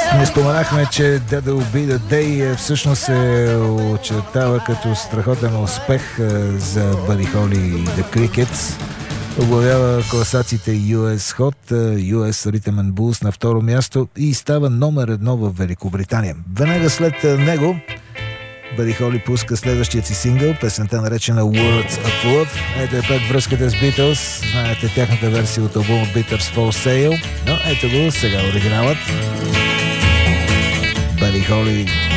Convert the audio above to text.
Не споменахме, че Dead Will Be The Day всъщност се очертава като страхотен успех за Бъди Холи и The Crickets. Оглавява класациите US Hot, US Rhythm and Blues на второ място и става номер 1 в Великобритания. Веднага след него Бъди Холи пуска следващият си сингъл, песента наречена Words of Love. Ето е пак връзката с Beatles. Знаете тяхната версия от албума Bitters for Sale. Но ето го сега оригиналът. Бъди Холи